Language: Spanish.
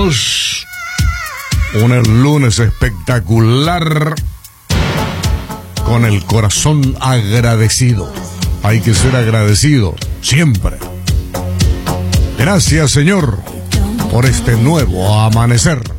Tenemos un lunes espectacular con el corazón agradecido. Hay que ser agradecido siempre. Gracias, Señor, por este nuevo amanecer.